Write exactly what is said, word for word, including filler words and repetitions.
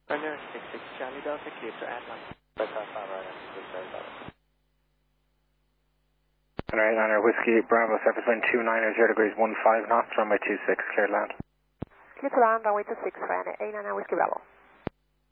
Runner six six Charlie Delta, clear to Atlas. Delta five, Runner six six Charlie Delta. Alright, Runner Whiskey Bravo, surface wind two nine zero degrees one five knots, runway two six, clear to land. Clear to land, runway two six, Ryanair eight nine nine Whiskey Bravo.